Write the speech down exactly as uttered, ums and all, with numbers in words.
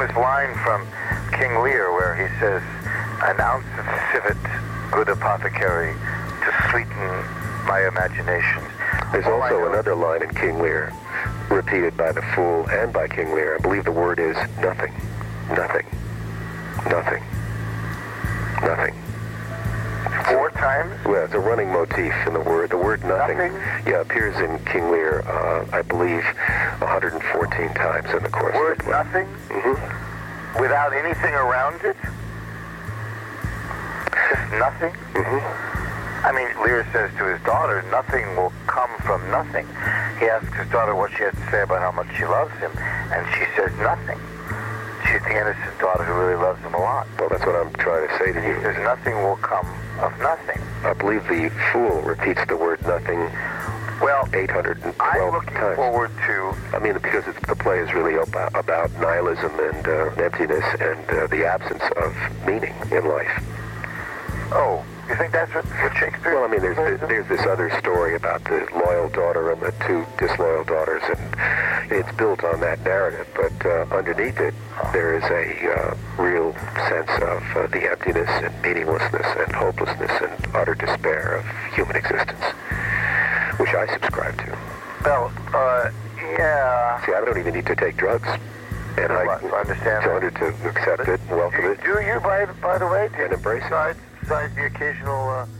famous line from King Lear where he says, "An ounce of civet, good apothecary, to sweeten my imagination." There's All I also know- another line in King Lear, repeated by the fool and by King Lear. I believe the word is nothing, nothing, nothing, nothing. Four times? Well, it's a running motif in the word. The word nothing, Nothing? yeah, appears in King Lear, uh, I believe, one hundred fourteen times in the course Word of the play. nothing? Mm-hmm. Without anything around it? Just nothing? Mm-hmm. I mean, Lear says to his daughter, nothing will come from nothing. He asks his daughter what she has to say about how much she loves him, and she says nothing. She's the innocent daughter who really loves him a lot. Well, that's what I'm trying to say to He you. says nothing will come of nothing. I believe the fool repeats the word nothing Well, eight hundred twelve I'm looking times. forward to... I mean, because it's, the play is really about, about nihilism and uh, emptiness and uh, the absence of meaning in life. Oh, you think that's what, what Shakespeare... Well, I mean, there's there's this other story about the loyal daughter and the two disloyal daughters, and it's built on that narrative. But uh, underneath it, there is a uh, real sense of uh, the emptiness and meaninglessness and hopelessness and utter despair of human existence, which I subscribe to. Well, uh, yeah... See, I don't even need to take drugs, and I Well, I understand in order to accept it and welcome Do, it do you, by, by the way, and embrace it. besides, besides the occasional... Uh,